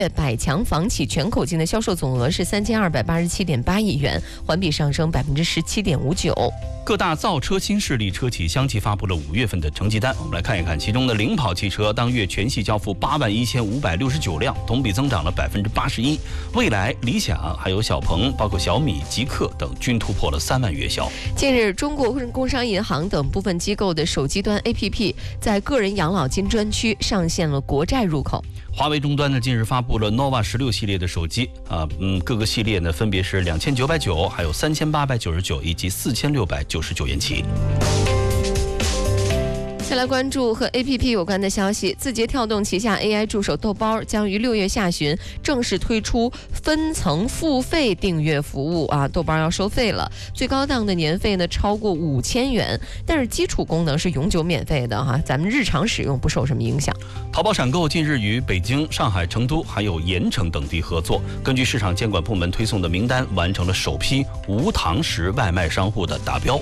百强房企全口径的销售总额是3287.8亿元，环比上升17.59%。 各大造车新势力车企相继发布了5月份的成绩单，我们来看一看其中的领跑汽车当月全系交付81569辆，同比增长了81%。蔚来、理想还有小鹏，包括小米、极客等均突破了3万月销。 近日，中国工商银行等部分机构的手机端 APP 在个人养老金专区上线了国债入口。 华为终端呢，近日发布了 nova 16系列的手机各个系列呢分别是2990，还有3899以及4699元起。 再来关注和 APP 有关的消息，字节跳动旗下 AI 助手豆包将于6月下旬正式推出分层付费订阅服务豆包要收费了，最高档的年费呢超过5000元，但是基础功能是永久免费的咱们日常使用不受什么影响。 淘宝闪购近日与北京、上海、成都还有盐城等地合作，根据市场监管部门推送的名单，完成了首批无堂食外卖商户的达标。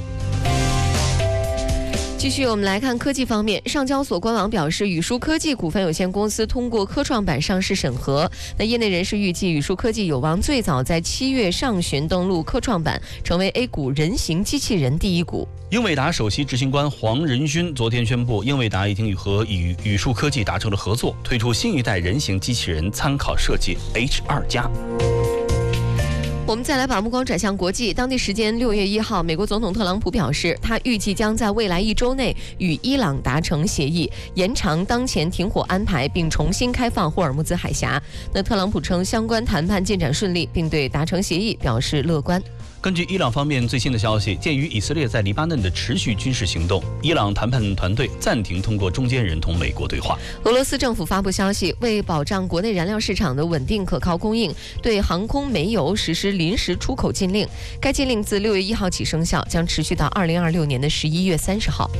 继续我们来看科技方面，上交所官网表示，宇舒科技股份有限公司通过科创板上市审核。业内人士预计，宇舒科技有望最早在7月上旬登陆科创板，成为 A 股人形机器人第一股。 英伟达首席执行官黄仁勋昨天宣布，英伟达已经和宇舒科技达成了合作，推出新一代人形机器人参考设计 H2+。 我们再来把目光转向国际。当地时间6月1号，美国总统特朗普表示，他预计将在未来1周内与伊朗达成协议，延长当前停火安排，并重新开放霍尔木兹海峡。特朗普称相关谈判进展顺利，并对达成协议表示乐观。 根据伊朗方面最新的消息，鉴于以色列在黎巴嫩的持续军事行动，伊朗谈判团队暂停通过中间人同美国对话。 俄罗斯政府发布消息，为保障国内燃料市场的稳定可靠供应，对航空煤油实施临时出口禁令。该禁令自6月1号起生效，将持续到2026年的11月30号。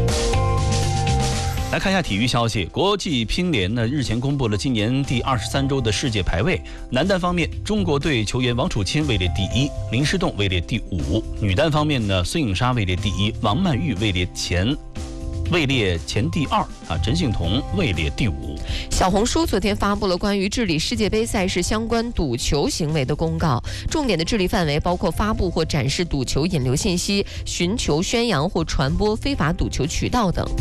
来看一下体育消息，国际乒联呢日前公布了今年第23周的世界排位。男单方面，中国队球员王楚钦位列第1，林诗栋位列第5；女单方面呢，孙颖莎位列第1，王曼玉位列前第2，陈幸同位列第5。 小红书昨天发布了关于治理世界杯赛事相关赌球行为的公告，重点的治理范围包括发布或展示赌球引流信息、寻求宣扬或传播非法赌球渠道等。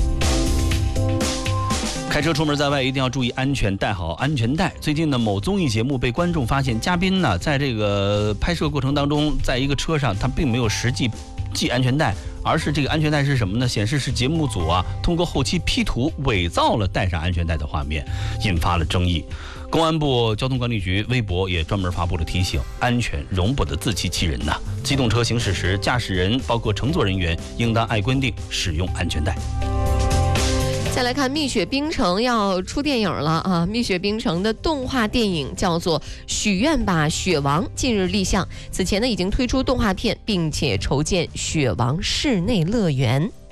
开车出门在外一定要注意安全，带好安全带。最近呢，某综艺节目被观众发现，嘉宾呢在这个拍摄过程当中，在一个车上他并没有实际系安全带，而是这个安全带是什么呢？显示是节目组通过后期 P 图伪造了带上安全带的画面，引发了争议。公安部交通管理局微博也专门发布了提醒：安全容不得自欺欺人呐！机动车行驶时，驾驶人包括乘坐人员应当按规定使用安全带。 再来看《蜜雪冰城》要出电影了《蜜雪冰城》的动画电影叫做《许愿吧雪王》，近日立项。此前呢，已经推出动画片，并且筹建雪王室内乐园。